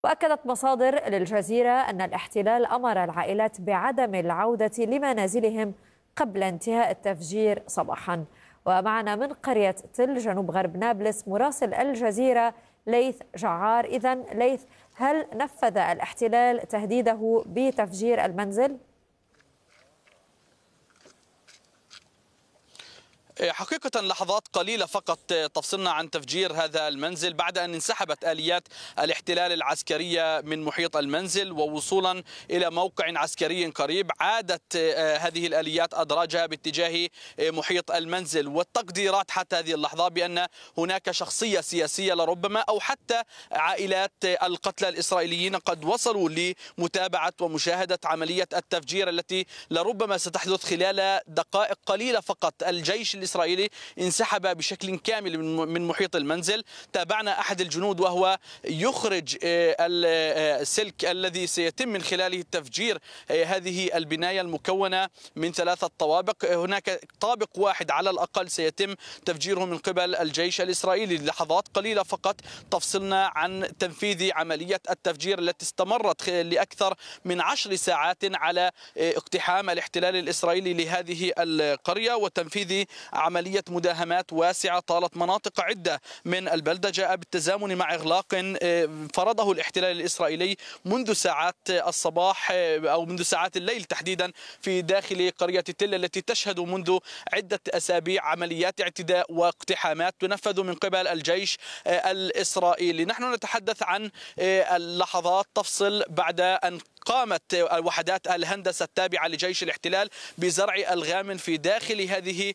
وأكدت مصادر للجزيرة أن الاحتلال أمر العائلات بعدم العودة لمنازلهم قبل انتهاء التفجير صباحا. ومعنا من قرية تل جنوب غرب نابلس مراسل الجزيرة ليث جعار. إذن ليث، هل نفذ الاحتلال تهديده بتفجير المنزل؟ حقيقة لحظات قليلة فقط تفصلنا عن تفجير هذا المنزل بعد أن انسحبت آليات الاحتلال العسكرية من محيط المنزل، ووصولا إلى موقع عسكري قريب عادت هذه الآليات أدراجها باتجاه محيط المنزل. والتقديرات حتى هذه اللحظة بأن هناك شخصية سياسية لربما أو حتى عائلات القتلى الإسرائيليين قد وصلوا لمتابعة ومشاهدة عملية التفجير التي لربما ستحدث خلال دقائق قليلة فقط. الجيش الإسرائيلي انسحب بشكل كامل من محيط المنزل. تابعنا أحد الجنود وهو يخرج السلك الذي سيتم من خلاله تفجير هذه البناية المكونة من 3 طوابق. هناك طابق واحد على الأقل سيتم تفجيره من قبل الجيش الإسرائيلي. لحظات قليلة فقط تفصلنا عن تنفيذ عملية التفجير التي استمرت لأكثر من 10 ساعات على اقتحام الاحتلال الإسرائيلي لهذه القرية وتنفيذ عملية مداهمات واسعة طالت مناطق عدة من البلدة، جاء بالتزامن مع إغلاق فرضه الاحتلال الإسرائيلي منذ ساعات الصباح أو منذ ساعات الليل تحديدا في داخل قرية تل التي تشهد منذ عدة أسابيع عمليات اعتداء واقتحامات تنفذ من قبل الجيش الإسرائيلي. نحن نتحدث عن اللحظات تفصل بعد أن قامت وحدات الهندسة التابعة لجيش الاحتلال بزرع ألغام في داخل هذه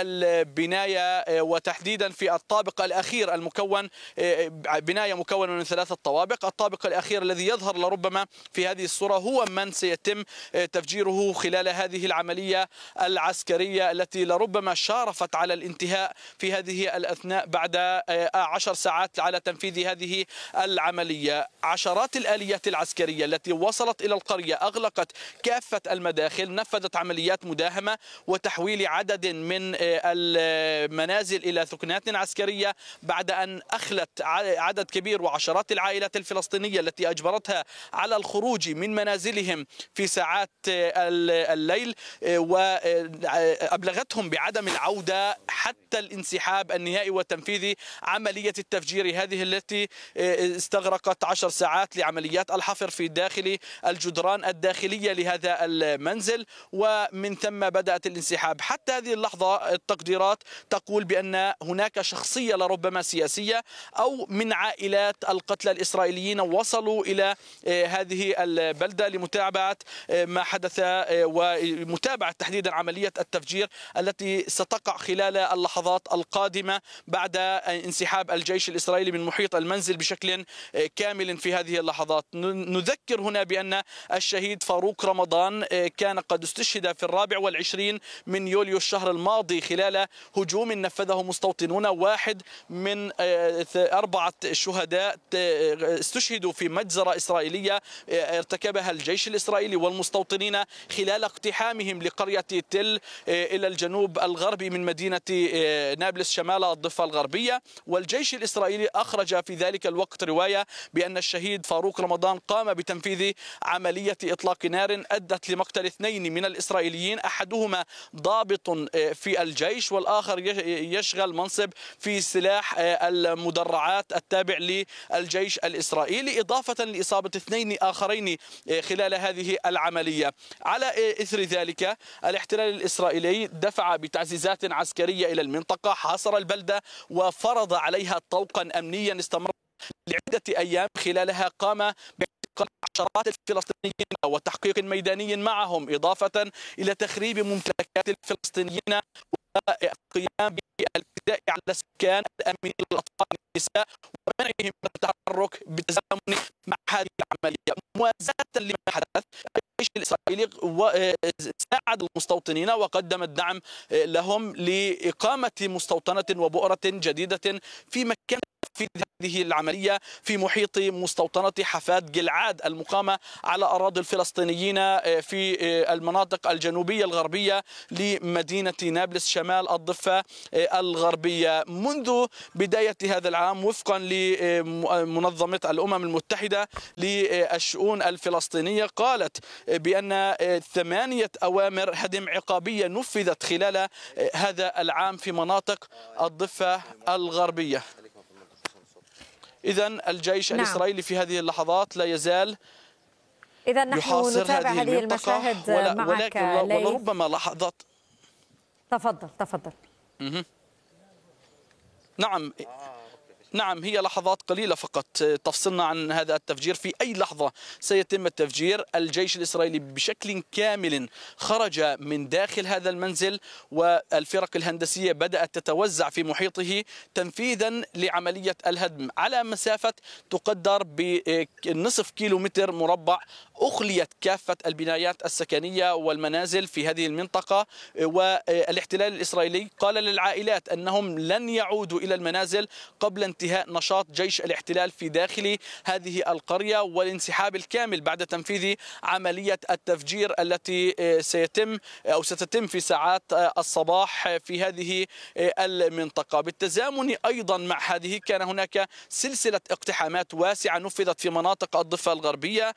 البناية، وتحديدا في الطابق الأخير المكون بناية مكونة من 3 طوابق. الطابق الأخير الذي يظهر لربما في هذه الصورة هو من سيتم تفجيره خلال هذه العملية العسكرية التي لربما شارفت على الانتهاء في هذه الأثناء بعد 10 ساعات على تنفيذ هذه العملية. عشرات الآليات العسكرية التي وصلت إلى القرية أغلقت كافة المداخل، نفذت عمليات مداهمة وتحويل عدد من المنازل إلى ثكنات عسكرية بعد أن أخلت عدد كبير وعشرات العائلات الفلسطينية التي أجبرتها على الخروج من منازلهم في ساعات الليل وأبلغتهم بعدم العودة حتى الانسحاب النهائي وتنفيذ عملية التفجير هذه التي استغرقت 10 ساعات لعمليات الحفر في داخل الجدران الداخلية لهذا المنزل، ومن ثم بدأت الانسحاب. حتى هذه اللحظة التقديرات تقول بأن هناك شخصية لربما سياسية أو من عائلات القتلى الإسرائيليين وصلوا إلى هذه البلدة لمتابعة ما حدث ومتابعة تحديدا عملية التفجير التي ستقع خلال اللحظات القادمة بعد انسحاب الجيش الإسرائيلي من محيط المنزل بشكل كامل. في هذه اللحظات نذكر هنا بأن الشهيد فاروق رمضان كان قد استشهد في 24 من يوليو الشهر الماضي خلال هجوم نفذه مستوطنون. واحد من 4 شهداء استشهدوا في مجزرة إسرائيلية ارتكبها الجيش الإسرائيلي والمستوطنين خلال اقتحامهم لقرية تل إلى الجنوب الغربي من مدينة نابلس شمال الضفة الغربية. والجيش الإسرائيلي أخرج في ذلك الوقت رواية بأن الشهيد فاروق رمضان قام بتنفيذ عملية إطلاق نار أدت لمقتل 2 من الإسرائيليين، أحدهما ضابط في الجيش والآخر يشغل منصب في سلاح المدرعات التابع للجيش الإسرائيلي، إضافة لإصابة 2 آخرين خلال هذه العملية. على إثر ذلك الاحتلال الإسرائيلي دفع بتعزيزات عسكرية إلى المنطقة، حاصر البلدة وفرض عليها طوقا أمنيا استمر لعدة أيام خلالها قام باعتقال عشرات الفلسطينيين وتحقيق ميداني معهم، إضافة إلى تخريب ممتلكات الفلسطينيين والقيام بالاعتداء على السكان الآمنين الأطفال والنساء ومنعهم من التحرك بالتزامن مع هذه العملية. موازاة لما حدث الجيش الإسرائيلي ساعد المستوطنين وقدم الدعم لهم لإقامة مستوطنة وبؤرة جديدة في مكان هذه العملية في محيط مستوطنة حفاد جلعاد المقامة على أراضي الفلسطينيين في المناطق الجنوبية الغربية لمدينة نابلس شمال الضفة الغربية. منذ بداية هذا العام وفقا لمنظمة الأمم المتحدة للشؤون الفلسطينية قالت بأن 8 أوامر هدم عقابية نفذت خلال هذا العام في مناطق الضفة الغربية. إذن الجيش الإسرائيلي في هذه اللحظات لا يزال نحن نتابع هذه المشاهد معك ولربما لحظات. تفضل. نعم هي لحظات قليلة فقط تفصلنا عن هذا التفجير. في أي لحظة سيتم التفجير. الجيش الإسرائيلي بشكل كامل خرج من داخل هذا المنزل، والفرق الهندسية بدأت تتوزع في محيطه تنفيذا لعملية الهدم على مسافة تقدر بنصف كيلومتر مربع. أخليت كافة البنايات السكنية والمنازل في هذه المنطقة، والاحتلال الإسرائيلي قال للعائلات أنهم لن يعودوا إلى المنازل قبل انتهاء نشاط جيش الاحتلال في داخل هذه القرية والانسحاب الكامل بعد تنفيذ عملية التفجير التي ستتم في ساعات الصباح في هذه المنطقة. بالتزامن أيضا مع هذه كان هناك سلسلة اقتحامات واسعة نفذت في مناطق الضفة الغربية،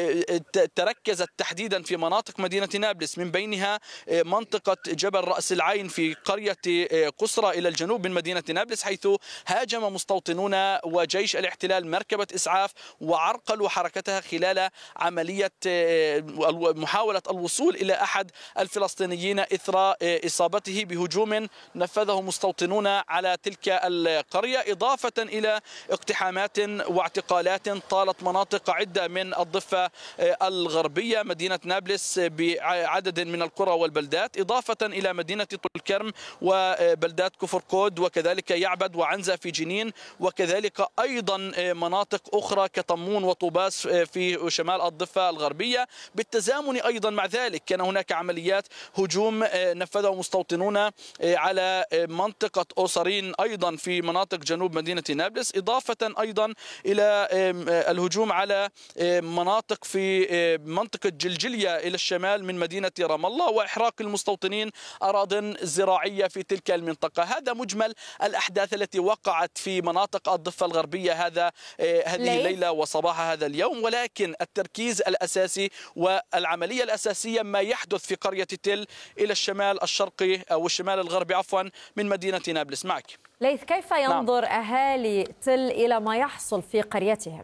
تركزت تحديدا في مناطق مدينة نابلس، من بينها منطقة جبل رأس العين في قرية قصرى إلى الجنوب من مدينة نابلس، حيث هاجم مستوطنون وجيش الاحتلال مركبة إسعاف وعرقلوا حركتها خلال عملية محاولة الوصول إلى أحد الفلسطينيين إثر إصابته بهجوم نفذه مستوطنون على تلك القرية، إضافة إلى اقتحامات واعتقالات طالت مناطق عدة من الضفة الغربية مدينة نابلس بعدد من القرى والبلدات، إضافة إلى مدينة طول كرم وبلدات كفر قود وكذلك يعبد وعنزة في جنين، وكذلك أيضا مناطق أخرى كطمون وطوباس في شمال الضفة الغربية. بالتزامن أيضا مع ذلك كان هناك عمليات هجوم نفذه مستوطنون على منطقة أوسرين أيضا في مناطق جنوب مدينة نابلس، إضافة أيضا إلى الهجوم على مناطق في منطقة جلجلية إلى الشمال من مدينة رام الله، وإحراق المستوطنين أراضٍ زراعية في تلك المنطقة. هذا مجمل الأحداث التي وقعت في مناطق الضفة الغربية هذه الليلة وصباح هذا اليوم، ولكن التركيز الأساسي والعملية الأساسية ما يحدث في قرية تل إلى الشمال الشرقي أو الشمال الغربي من مدينة نابلس. معك ليث، كيف ينظر أهالي تل إلى ما يحصل في قريتهم؟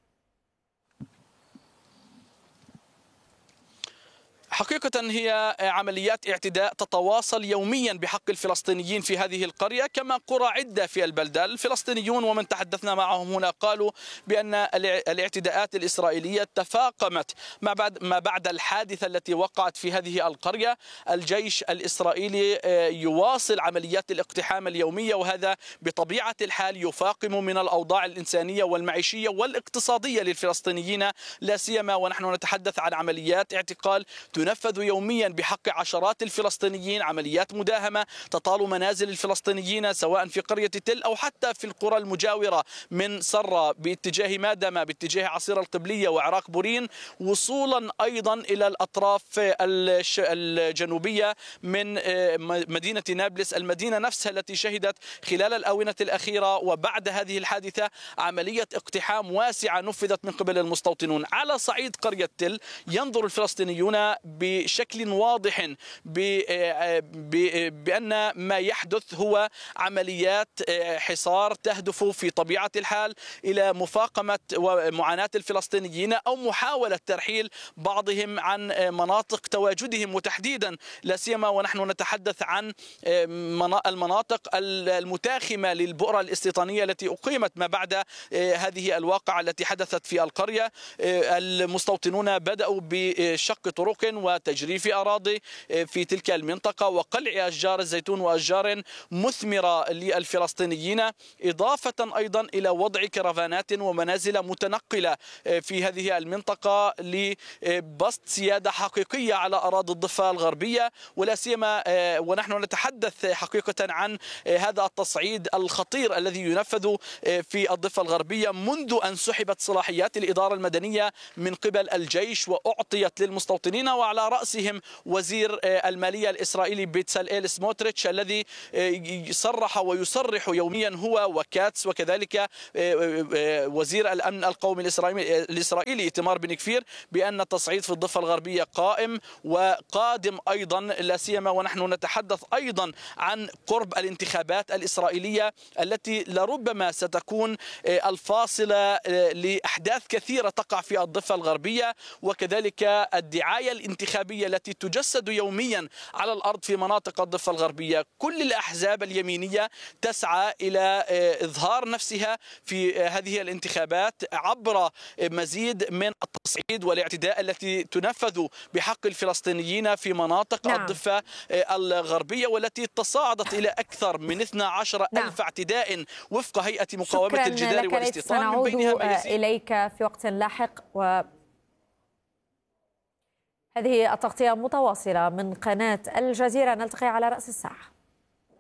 حقيقة هي عمليات اعتداء تتواصل يوميا بحق الفلسطينيين في هذه القرية كما قرى عدة في البلدة. الفلسطينيون ومن تحدثنا معهم هنا قالوا بأن الاعتداءات الإسرائيلية تفاقمت ما بعد الحادثة التي وقعت في هذه القرية. الجيش الإسرائيلي يواصل عمليات الاقتحام اليومية، وهذا بطبيعة الحال يفاقم من الأوضاع الإنسانية والمعيشية والاقتصادية للفلسطينيين، لا سيما ونحن نتحدث عن عمليات اعتقال تنفذ يوميا بحق عشرات الفلسطينيين، عمليات مداهمة تطال منازل الفلسطينيين سواء في قرية تل أو حتى في القرى المجاورة من سرة باتجاه مادمة باتجاه عصير القبلية وعراق بورين، وصولا أيضا إلى الأطراف الجنوبية من مدينة نابلس، المدينة نفسها التي شهدت خلال الآونة الأخيرة وبعد هذه الحادثة عملية اقتحام واسعة نفذت من قبل المستوطنون. على صعيد قرية تل ينظر الفلسطينيون بشكل واضح بأن ما يحدث هو عمليات حصار تهدف في طبيعة الحال إلى مفاقمة ومعاناة الفلسطينيين أو محاولة ترحيل بعضهم عن مناطق تواجدهم، وتحديدا لا سيما ونحن نتحدث عن المناطق المتاخمة للبؤرة الاستيطانية التي أقيمت ما بعد هذه الواقعة التي حدثت في القرية. المستوطنون بدأوا بشق طرق وتجريف أراضي في تلك المنطقة وقلع أشجار الزيتون وأشجار مثمرة للفلسطينيين، إضافة أيضا إلى وضع كرفانات ومنازل متنقلة في هذه المنطقة لبسط سيادة حقيقية على أراضي الضفة الغربية، ولا سيما ونحن نتحدث حقيقة عن هذا التصعيد الخطير الذي ينفذ في الضفة الغربية منذ أن سحبت صلاحيات الإدارة المدنية من قبل الجيش وأعطيت للمستوطنين، وعلى رأسهم وزير المالية الإسرائيلي بيتساليل سموتريتش الذي صرح ويصرح يوميا هو وكاتس، وكذلك وزير الأمن القومي الإسرائيلي إيتمار بن كفير، بأن التصعيد في الضفة الغربية قائم وقادم أيضا، لا سيما ونحن نتحدث أيضا عن قرب الانتخابات الإسرائيلية التي لربما ستكون الفاصلة لأحداث كثيرة تقع في الضفة الغربية، وكذلك الدعاية الانتخابية التي تجسد يوميا على الأرض في مناطق الضفة الغربية. كل الأحزاب اليمينية تسعى إلى إظهار نفسها في هذه الانتخابات عبر مزيد من التصعيد والاعتداء التي تنفذ بحق الفلسطينيين في مناطق الضفة الغربية، والتي تصاعدت إلى أكثر من 12,000 اعتداء وفق هيئة مقاومة الجدار والاستيطان، من بينها ما يزيد. إليك في وقت لاحق. هذه التغطية متواصلة من قناة الجزيرة، نلتقي على رأس الساعة.